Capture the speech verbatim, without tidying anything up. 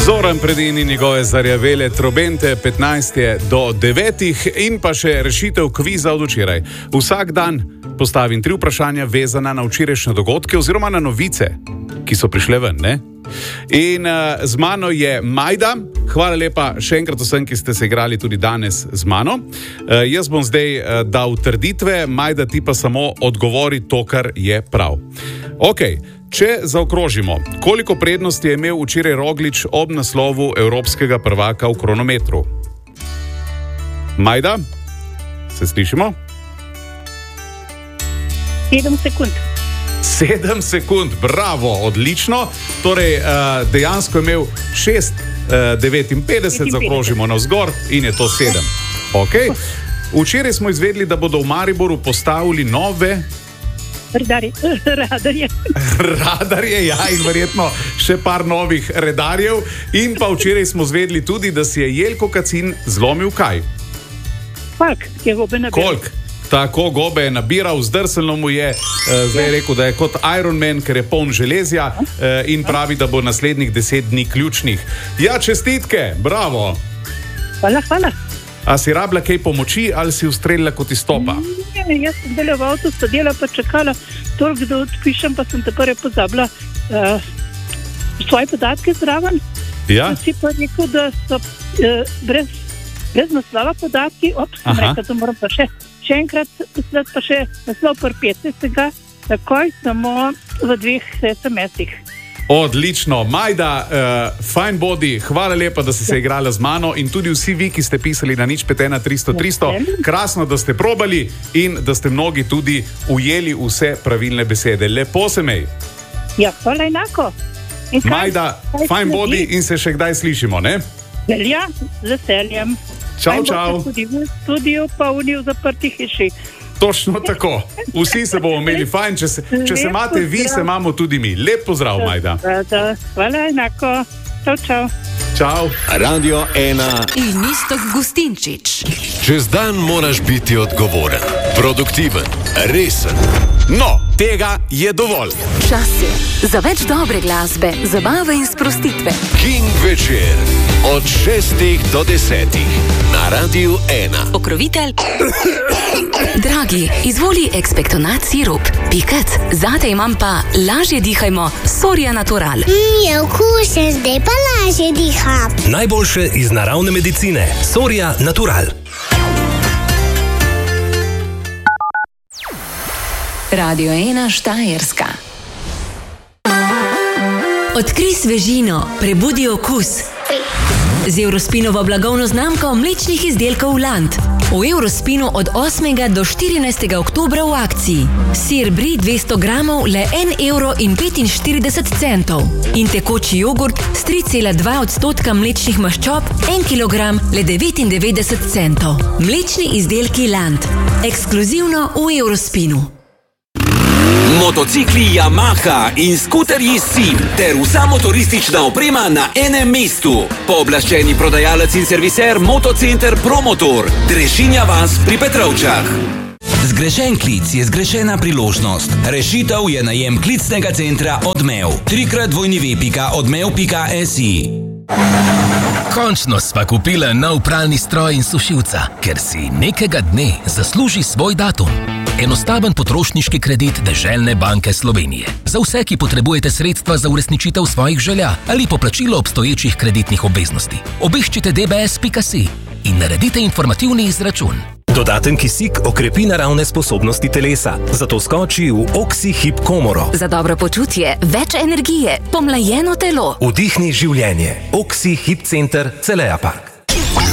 Zoran Predin in njegove zarjavele trobente, petnajst je do devetih in pa še rešitev kviza od včeraj. Vsak dan postavim tri vprašanja vezana na včerajšnje dogodke oziroma na novice, ki so prišle ven, ne? In uh, z mano je Majda. Hvala lepa še enkrat vsem, ki ste se igrali tudi danes z mano. Uh, jaz bom zdaj uh, dal trditve, Majda ti pa samo odgovori to, kar je prav. Ok, če zaokrožimo, koliko prednosti je imel včeraj Roglič ob naslovu evropskega prvaka v kronometru? Majda, se slišimo? Sedem sekund. Sedem sekund, bravo, odlično. Torej, uh, dejansko je imel šest devetinpetdeset, zaokrožimo navzgor in je to sedem. Okay. Včeraj smo izvedeli, da bodo v Mariboru postavili nove Radarje. Radarje. Radarje, ja, in verjetno še par novih redarjev. In pa včeraj smo izvedeli tudi, da si je Jelko Kacin zlomil kaj? Kolk, je gobe nabiral. Kolk. Tako gobe je nabiral, zdrselno mu je, uh, zdaj je rekel, da je kot Iron Man, ker je poln železja uh, in pravi, da bo naslednjih deset dni ključnih. Ja, čestitke, bravo. Hvala, hvala. A si rabila kaj pomoči ali si ustrelila kot iz topa? Ne, ne, jaz sem delala v avtu, sedela pa čakala toliko, da odpišem, pa sem te prve pozabila uh, svoje podatke zraven. Ja? Da si pa rekel, da so uh, brez, brez naslova podatki, op, sem Aha. rekel, da moram pa še Še enkrat, sled pa še naslov par petnajstega, takoj samo v dveh es em esih. Odlično. Majda, uh, fine body, hvala lepa, da si se igrala z mano in tudi vsi vi, ki ste pisali na nič pet ena tristo tristo. Krasno, da ste probali in da ste mnogi tudi ujeli vse pravilne besede. Lepo se mej. Ja, hvala enako. In kaj, Majda, kaj fine body in se še kdaj slišimo, ne? Velja, z veseljem. Čau, čau. Tudi v studiu, pa v zaprti hiši. Točno tako. Vsi se bomo imeli fajn, če se, če se imate vi, se imamo tudi mi. Lep pozdrav, Majda. Hvala enako. Čau, čau. Čau. Radio ena. In Iztok Gustinčič. Čez dan moraš biti odgovoren, produktiven, resen. No, tega je dovolj. Čas je za več dobre glasbe, zabave in sprostitve. King večer od šestih do desetih na Radiu ena. Pokrovitelj. Dragi, izvoli ekspektonat sirup. Pikat, zate imam pa lažje dihajmo Soria Natural. Mm, je okusen, zdaj pa lažje diham. Najboljše iz naravne medicine. Soria Natural. Radio ena Štajerska. Odkrij svežino, prebudi okus. Z Eurospinovo blagovno znamko mlečnih izdelkov Land. V Eurospinu od osmega do štirinajstega oktobra v akciji. Sir brie dvesto gramov le en evro in petinštirideset centov. In tekoči jogurt s tri cela dva odstotka mlečnih maščob, en kilogram le devetindevetdeset centov. Mlečni izdelki Land. Ekskluzivno v Eurospinu. Motocikli Yamaha in skuterji Sim ter vsa motoristična oprema na enem mestu. Pooblaščeni prodajalec in serviser Motocenter Promotor, Drežinja vas pri Petrovčah. Zgrešen klic je zgrešena priložnost. Rešitev je najem klicnega centra Odmev. Trikrat dvojni ve pika odmev pika si. Končno sva kupila nov pralni stroj in sušilca, ker si nekega dne zasluži svoj datum. Enostaven potrošniški kredit Deželne banke Slovenije. Za vse, ki potrebujete sredstva za uresničitev svojih želja ali poplačilo obstoječih kreditnih obveznosti. Obiščite d b s pika si in naredite informativni izračun. Dodaten kisik okrepi naravne sposobnosti telesa, zato skoči v Oxy-Hip komoro. Za dobro počutje, več energije, pomlajeno telo. Vdihni življenje. Oxy-Hip center Celeja Park.